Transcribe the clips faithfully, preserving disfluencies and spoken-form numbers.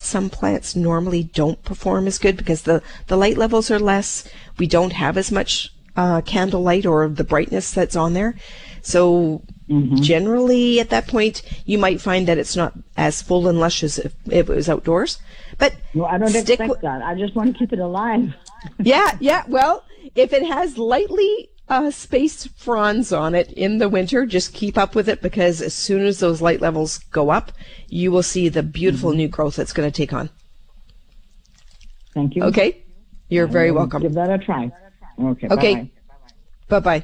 some plants normally don't perform as good because the, the light levels are less. We don't have as much uh, candlelight or the brightness that's on there. So mm-hmm. generally at that point, you might find that it's not as full and lush as if it was outdoors. But no, I don't expect w- that. I just want to keep it alive. yeah, yeah. Well, if it has lightly uh, spaced fronds on it in the winter, just keep up with it, because as soon as those light levels go up, you will see the beautiful mm-hmm. new growth that's going to take on. Thank you. Okay. You're I very welcome. Give that a try. Okay. Okay. Bye-bye. Bye-bye.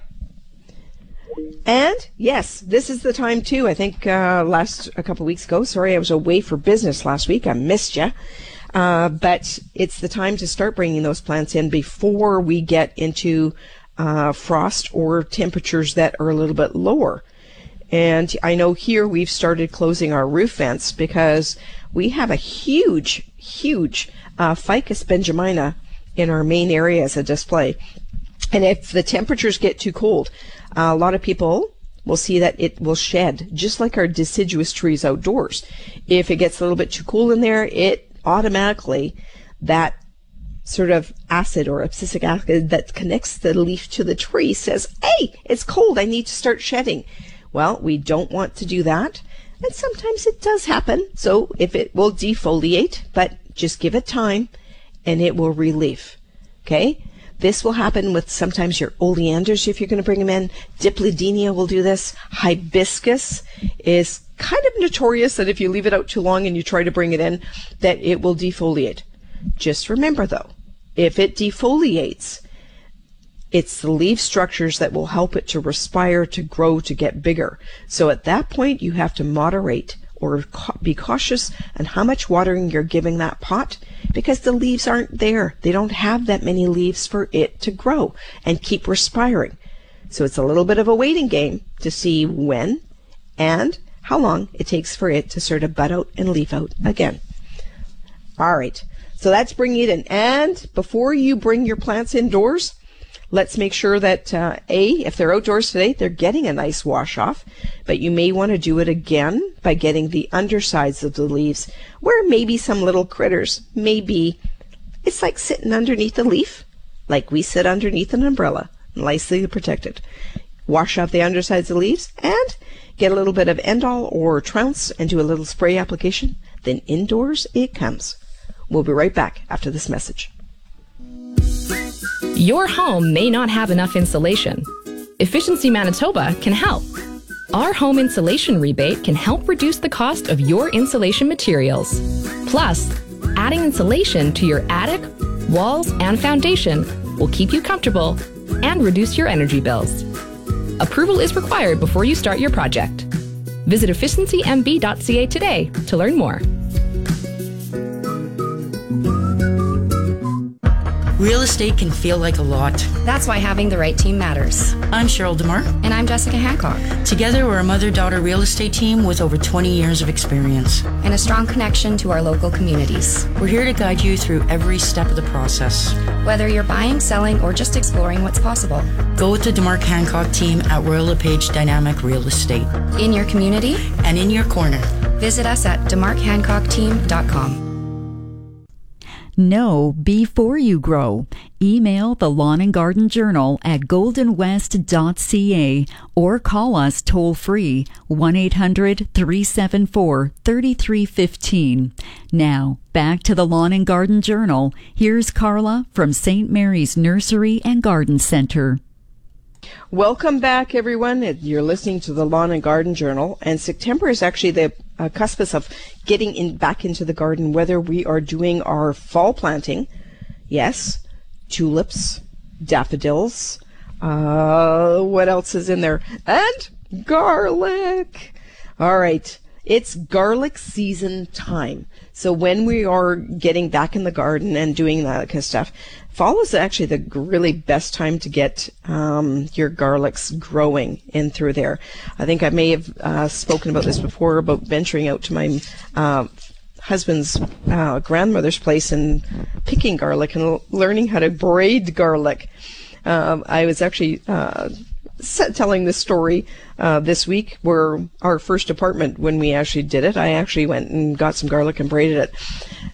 And yes, this is the time too. I think uh, last a couple weeks ago. Sorry, I was away for business last week. I missed you. Uh, but it's the time to start bringing those plants in before we get into uh, frost or temperatures that are a little bit lower. And I know here we've started closing our roof vents because we have a huge, huge uh, Ficus benjamina in our main area as a display. And if the temperatures get too cold, uh, a lot of people will see that it will shed, just like our deciduous trees outdoors. If it gets a little bit too cool in there, it automatically, that sort of acid or abscisic acid that connects the leaf to the tree says, hey, it's cold, I need to start shedding. Well, we don't want to do that. And sometimes it does happen. So if it will defoliate, but just give it time and it will relieve. Okay? This will happen with sometimes your oleanders if you're going to bring them in. Dipladenia will do this. Hibiscus is kind of notorious that if you leave it out too long and you try to bring it in, that it will defoliate. Just remember though, if it defoliates, it's the leaf structures that will help it to respire, to grow, to get bigger. So at that point, you have to moderate or be cautious on how much watering you're giving that pot, because the leaves aren't there. They don't have that many leaves for it to grow and keep respiring. So it's a little bit of a waiting game to see when and how long it takes for it to sort of bud out and leaf out again. All right, so that's bringing it in. And before you bring your plants indoors, let's make sure that, uh, A, if they're outdoors today, they're getting a nice wash off, but you may want to do it again by getting the undersides of the leaves where maybe some little critters may be. It's like sitting underneath a leaf, like we sit underneath an umbrella, nicely protected. Wash off the undersides of the leaves and get a little bit of Endol or Trounce and do a little spray application. Then indoors it comes. We'll be right back after this message. Your home may not have enough insulation. Efficiency Manitoba can help. Our home insulation rebate can help reduce the cost of your insulation materials. Plus, adding insulation to your attic, walls, and foundation will keep you comfortable and reduce your energy bills. Approval is required before you start your project. Visit efficiency m b dot c a today to learn more. Real estate can feel like a lot. That's why having the right team matters. I'm Cheryl DeMar. And I'm Jessica Hancock. Together, we're a mother-daughter real estate team with over twenty years of experience. And a strong connection to our local communities. We're here to guide you through every step of the process. Whether you're buying, selling, or just exploring what's possible. Go with the DeMar Hancock team at Royal LePage Dynamic Real Estate. In your community. And in your corner. Visit us at demarc hancock team dot com. Know before you grow. Email the Lawn and Garden Journal at golden west dot c a or call us toll free one eight hundred three seven four three three one five. Now, back to the Lawn and Garden Journal. Here's Carla from Saint Mary's Nursery and Garden Center. Welcome back, everyone. You're listening to the Lawn and Garden Journal, and September is actually the uh, cuspus of getting in back into the garden, whether we are doing our fall planting, yes, tulips, daffodils, uh, what else is in there, and garlic. All right, it's garlic season time. So when we are getting back in the garden and doing that kind of stuff, fall is actually the really best time to get um, your garlics growing in through there. I think I may have uh, spoken about this before, about venturing out to my uh, husband's uh, grandmother's place and picking garlic and learning how to braid garlic. Um, I was actually uh, telling this story uh, this week where our first apartment, when we actually did it, I actually went and got some garlic and braided it.